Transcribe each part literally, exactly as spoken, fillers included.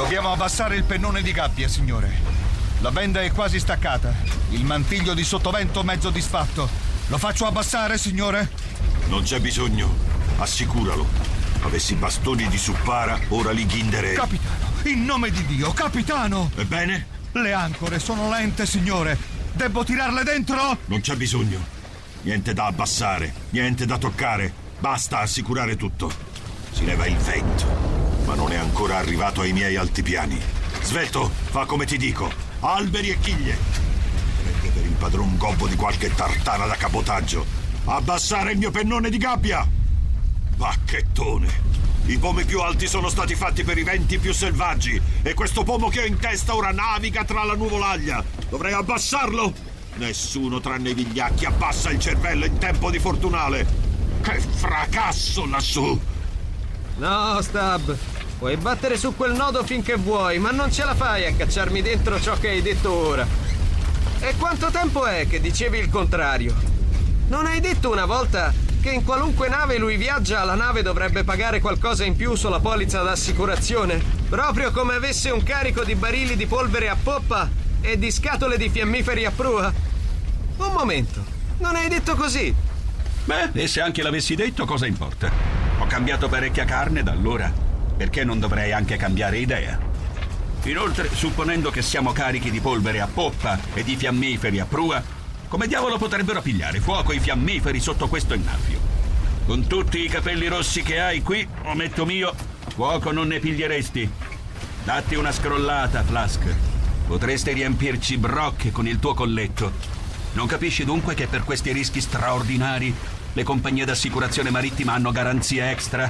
Dobbiamo abbassare il pennone di gabbia, signore. La benda è quasi staccata. Il mantiglio di sottovento mezzo disfatto. Lo faccio abbassare, signore? Non c'è bisogno. Assicuralo. Avessi bastoni di suppara, ora li ghinderei. Capitano, in nome di Dio, capitano! Ebbene? Le ancore sono lente, signore. Devo tirarle dentro? Non c'è bisogno. Niente da abbassare, niente da toccare. Basta assicurare tutto. Si leva il vento, ma non è ancora arrivato ai miei altipiani. Svelto, fa come ti dico. Alberi e chiglie. Prende per il padron gobbo di qualche tartana da cabotaggio. Abbassare il mio pennone di gabbia! Bacchettone! I pomi più alti sono stati fatti per i venti più selvaggi e questo pomo che ho in testa ora naviga tra la nuvolaglia. Dovrei abbassarlo? Nessuno tranne i vigliacchi abbassa il cervello in tempo di fortunale. Che fracasso lassù! No, Stab, puoi battere su quel nodo finché vuoi, ma non ce la fai a cacciarmi dentro ciò che hai detto ora. E quanto tempo è che dicevi il contrario? Non hai detto una volta che in qualunque nave lui viaggia, la nave dovrebbe pagare qualcosa in più sulla polizza d'assicurazione? Proprio come avesse un carico di barili di polvere a poppa e di scatole di fiammiferi a prua? Un momento, non hai detto così? Beh, e se anche l'avessi detto, cosa importa? Ho cambiato parecchia carne da allora. Perché non dovrei anche cambiare idea? Inoltre, supponendo che siamo carichi di polvere a poppa e di fiammiferi a prua, come diavolo potrebbero pigliare fuoco i fiammiferi sotto questo innaffio? Con tutti i capelli rossi che hai qui, ometto mio, fuoco non ne piglieresti. Datti una scrollata, Flask. Potreste riempirci brocche con il tuo colletto. Non capisci dunque che per questi rischi straordinari le compagnie d'assicurazione marittima hanno garanzie extra?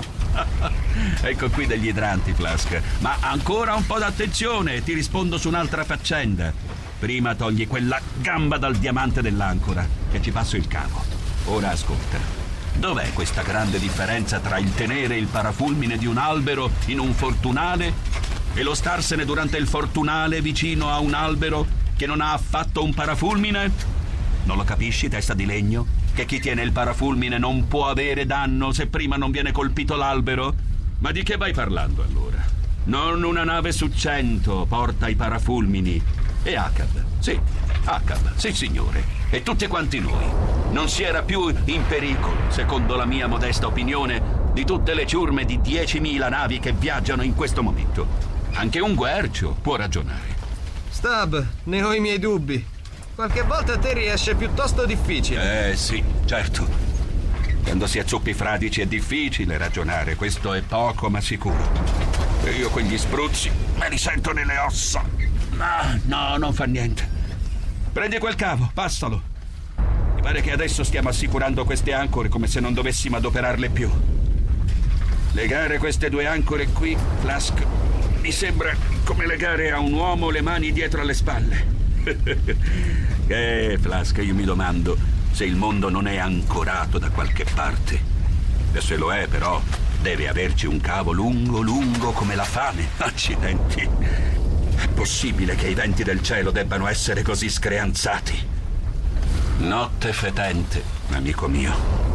Ecco qui degli idranti, Flask. Ma ancora un po' d'attenzione e ti rispondo su un'altra faccenda. Prima togli quella gamba dal diamante dell'ancora, che ci passo il cavo. Ora ascolta. Dov'è questa grande differenza tra il tenere il parafulmine di un albero in un fortunale e lo starsene durante il fortunale vicino a un albero che non ha affatto un parafulmine? Non lo capisci, testa di legno? Che chi tiene il parafulmine non può avere danno se prima non viene colpito l'albero? Ma di che vai parlando allora? Non una nave su cento porta i parafulmini. E Akab, sì, Akab, sì signore, e tutti quanti noi. Non si era più in pericolo, secondo la mia modesta opinione, di tutte le ciurme di diecimila navi che viaggiano in questo momento. Anche un guercio può ragionare. Stab, ne ho i miei dubbi. Qualche volta a te riesce piuttosto difficile. Eh sì, certo. Quando si è zuppi fradici è difficile ragionare, questo è poco ma sicuro. E io quegli spruzzi me li sento nelle ossa. No, no, non fa niente. Prendi quel cavo, passalo. Mi pare che adesso stiamo assicurando queste ancore come se non dovessimo adoperarle più. Legare queste due ancore qui, Flask, mi sembra come legare a un uomo le mani dietro alle spalle. Eh, Flask, io mi domando se il mondo non è ancorato da qualche parte. E se lo è, però, deve averci un cavo lungo, lungo come la fame. Accidenti. È possibile che i venti del cielo debbano essere così screanzati? Notte fetente, amico mio.